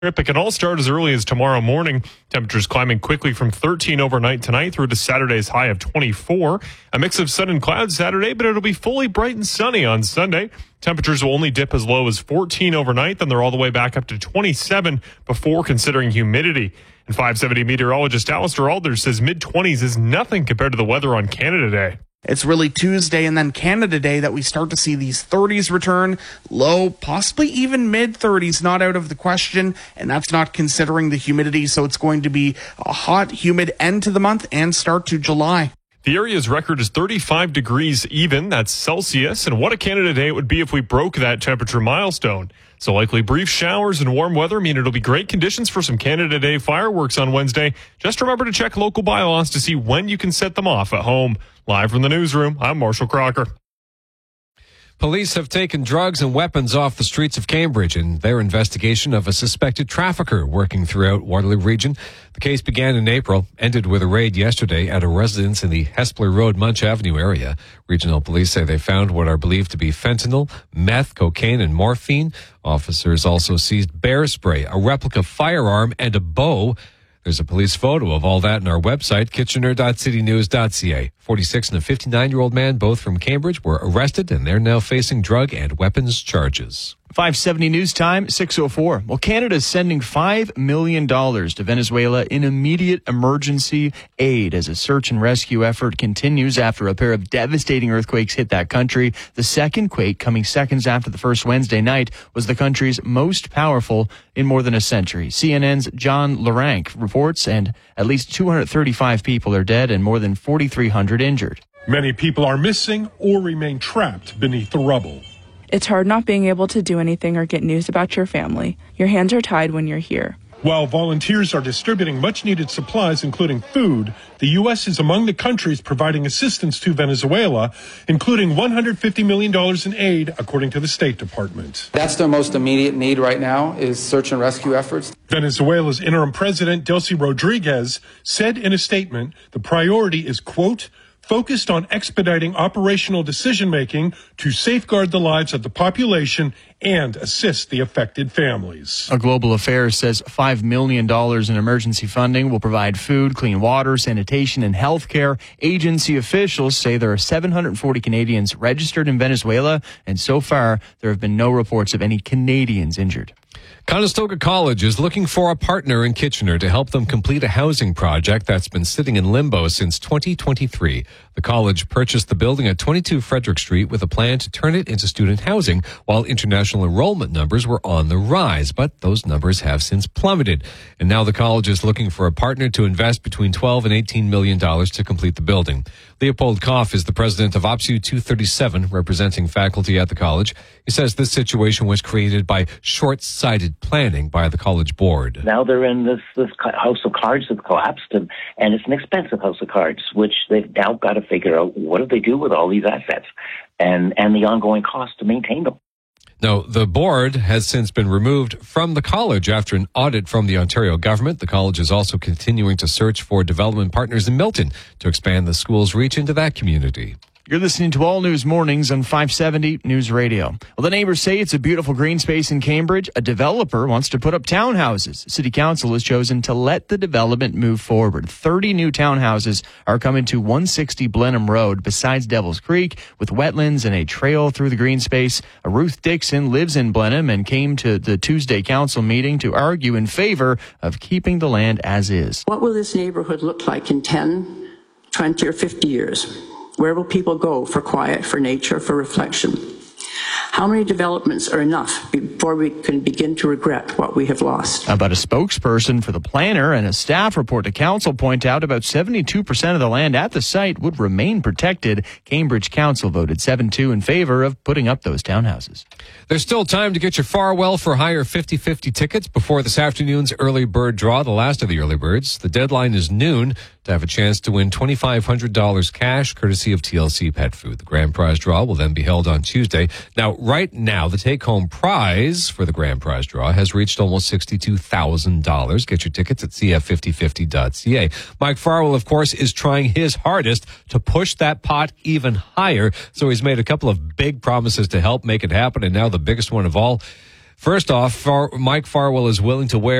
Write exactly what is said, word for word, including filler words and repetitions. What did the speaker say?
It can all start as early as tomorrow morning. Temperatures climbing quickly from thirteen overnight tonight through to Saturday's high of twenty-four. A mix of sun and clouds Saturday, but it'll be fully bright and sunny on Sunday. Temperatures will only dip as low as fourteen overnight, then they're all the way back up to twenty-seven before considering humidity. And five seventy meteorologist Alistair Alders says mid-twenties is nothing compared to the weather on Canada Day. It's really Tuesday and then Canada Day that we start to see these thirties return, low, possibly even mid-thirties, not out of the question, and that's not considering the humidity, so it's going to be a hot, humid end to the month and start to July. The area's record is thirty-five degrees even, that's Celsius, and what a Canada Day it would be if we broke that temperature milestone. So likely brief showers and warm weather mean it'll be great conditions for some Canada Day fireworks on Wednesday. Just remember to check local bylaws to see when you can set them off at home. Live from the newsroom, I'm Marshall Crocker. Police have taken drugs and weapons off the streets of Cambridge in their investigation of a suspected trafficker working throughout Waterloo region. The case began in April, ended with a raid yesterday at a residence in the Hespeler Road, Munch Avenue area. Regional police say they found what are believed to be fentanyl, meth, cocaine, and morphine. Officers also seized bear spray, a replica firearm, and a bow. There's a police photo of all that on our website, kitchener dot city news dot c a. forty-six and a fifty-nine-year-old man, both from Cambridge, were arrested, and they're now facing drug and weapons charges. five seventy News Time, six oh four. Well, Canada is sending five million dollars to Venezuela in immediate emergency aid as a search and rescue effort continues after a pair of devastating earthquakes hit that country. The second quake, coming seconds after the first Wednesday night, was the country's most powerful in more than a century. C N N's John Larank reports, and at least two hundred thirty-five people are dead and more than forty-three hundred injured. Many people are missing or remain trapped beneath the rubble. It's hard not being able to do anything or get news about your family. Your hands are tied when you're here. While volunteers are distributing much-needed supplies, including food, the U S is among the countries providing assistance to Venezuela, including one hundred fifty million dollars in aid, according to the State Department. That's their most immediate need right now, is search and rescue efforts. Venezuela's interim president, Delcy Rodriguez, said in a statement the priority is, quote, focused on expediting operational decision-making to safeguard the lives of the population and assist the affected families. A Global Affairs says five million dollars in emergency funding will provide food, clean water, sanitation, and health care. Agency officials say there are seven hundred forty Canadians registered in Venezuela, and so far there have been no reports of any Canadians injured. Conestoga College is looking for a partner in Kitchener to help them complete a housing project that's been sitting in limbo since twenty twenty-three. The college purchased the building at twenty-two Frederick Street with a plan to turn it into student housing while international enrollment numbers were on the rise, but those numbers have since plummeted. And now the college is looking for a partner to invest between twelve and eighteen million dollars to complete the building. Leopold Koff is the president of O P S U two thirty-seven, representing faculty at the college. He says this situation was created by short-sighted planning by the college board. Now they're in this, this house of cards that's collapsed, and, and it's an expensive house of cards, which they've now got to figure out what do they do with all these assets and, and the ongoing cost to maintain them. Now, the board has since been removed from the college after an audit from the Ontario government. The college is also continuing to search for development partners in Milton to expand the school's reach into that community. You're listening to All News Mornings on five seventy News Radio. Well, the neighbors say it's a beautiful green space in Cambridge. A developer wants to put up townhouses. City Council has chosen to let the development move forward. thirty new townhouses are coming to one sixty Blenheim Road besides Devil's Creek, with wetlands and a trail through the green space. Ruth Dixon lives in Blenheim and came to the Tuesday council meeting to argue in favor of keeping the land as is. What will this neighborhood look like in ten, twenty, or fifty years? Where will people go for quiet, for nature, for reflection? How many developments are enough before we can begin to regret what we have lost? About a spokesperson for the planner and a staff report to council point out about seventy-two percent of the land at the site would remain protected. Cambridge Council voted seven two in favor of putting up those townhouses. There's still time to get your Farwell for Hire fifty fifty tickets before this afternoon's early bird draw, the last of the early birds. The deadline is noon to have a chance to win twenty-five hundred dollars cash, courtesy of T L C Pet Food. The grand prize draw will then be held on Tuesday. Now, right now, the take-home prize for the grand prize draw has reached almost sixty-two thousand dollars. Get your tickets at c f fifty fifty dot c a. Mike Farwell, of course, is trying his hardest to push that pot even higher, so he's made a couple of big promises to help make it happen, and now the biggest one of all, First off, Far- Mike Farwell is willing to wear